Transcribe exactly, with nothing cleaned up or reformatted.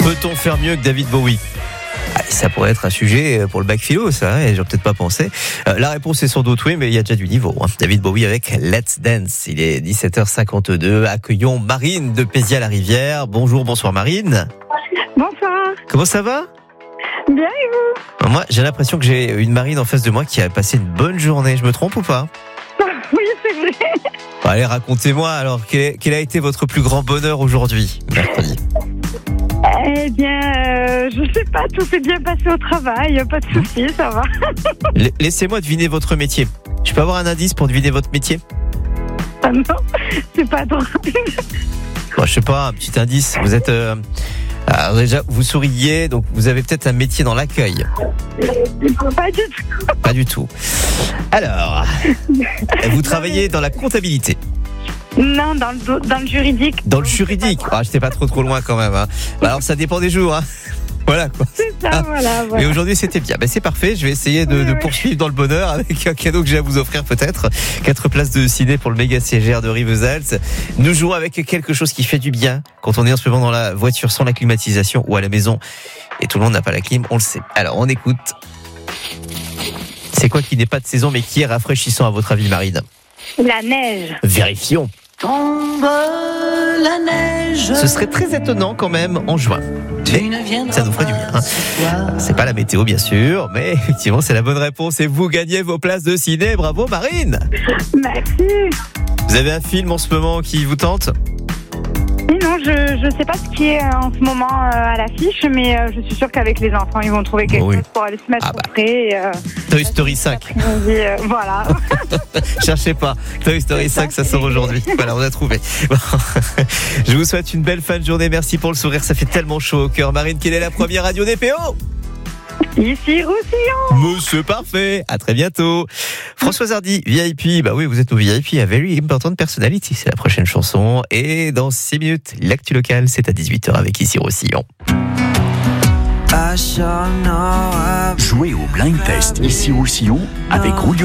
Peut-on faire mieux que David Bowie ? Ah, ça pourrait être un sujet pour le bac philo, ça, hein, j'aurais peut-être pas pensé. Euh, la réponse est sans doute oui, mais il y a déjà du niveau. Hein. David Bowie avec Let's Dance. Il est dix-sept heures cinquante-deux. Accueillons Marine de Pézières-la-Rivière. Bonjour, bonsoir Marine. Bonsoir. Comment ça va ? Bien et vous ? Moi, j'ai l'impression que j'ai une Marine en face de moi qui a passé une bonne journée. Je me trompe ou pas ? Oui, c'est vrai. Bon, allez, racontez-moi alors, quel, quel a été votre plus grand bonheur aujourd'hui, mercredi ? Eh bien, euh, je sais pas, tout s'est bien passé au travail, pas de soucis, ça va. La- Laissez-moi deviner votre métier. Je peux avoir un indice pour deviner votre métier ? Ah non, c'est pas drôle. Bon, je sais pas, un petit indice. Vous êtes... Euh... Alors déjà, vous souriez, donc vous avez peut-être un métier dans l'accueil. Pas du tout. Pas du tout. Alors, vous travaillez dans la comptabilité. Non, dans le, do- dans le juridique. Dans le juridique. Ah, j'étais pas trop trop loin quand même. Hein. Bah alors, ça dépend des jours. Hein. Voilà quoi. C'est ça, Ah. voilà. voilà. Et aujourd'hui, c'était bien. Ben, c'est parfait. Je vais essayer de, Oui, de oui. poursuivre dans le bonheur avec un cadeau que j'ai à vous offrir peut-être. Quatre places de ciné pour le méga C G R de Rivesaltes. Nous jouons avec quelque chose qui fait du bien quand on est en ce moment dans la voiture sans la climatisation ou à la maison et tout le monde n'a pas la clim, on le sait. Alors, on écoute. C'est quoi qui n'est pas de saison mais qui est rafraîchissant à votre avis, Marine ? La neige. Vérifions. Tombe la neige. Ce serait très étonnant quand même en juin. Mais ça nous ferait du bien. Hein. C'est pas la météo bien sûr, mais effectivement c'est la bonne réponse et vous gagnez vos places de ciné. Bravo Marine. Merci. Vous avez un film en ce moment qui vous tente ? Et non, je je sais pas ce qui est euh, en ce moment euh, à l'affiche, mais euh, je suis sûre qu'avec les enfants, ils vont trouver quelque Oui. chose pour aller se mettre Ah bah. au frais. Et, euh, Toy Story cinq. après-midi, euh, voilà. Cherchez pas. Toy Story C'est ça, cinq, ça c'est sort vrai. aujourd'hui. Voilà, on a trouvé. Bon. Je vous souhaite une belle fin de journée. Merci pour le sourire. Ça fait tellement chaud au cœur. Marine, quelle est la première radio des P O ? Ici, Roussillon. Monsieur parfait, à très bientôt. Françoise Hardy, V I P, bah oui, vous êtes nos V I P, a very important personality, c'est la prochaine chanson. Et dans six minutes, l'actu locale, c'est à dix-huit heures avec Ici Roussillon. Jouez au blind test ici au Roussillon avec Rouillon.